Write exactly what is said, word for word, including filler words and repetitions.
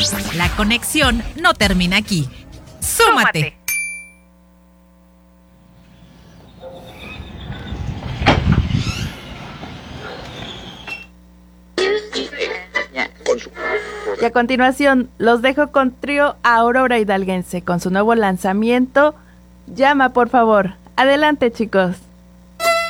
La conexión no termina aquí. ¡Súmate! Y a continuación, los dejo con Trío Aurora Hidalguense con su nuevo lanzamiento, Llama, por favor. Adelante, chicos.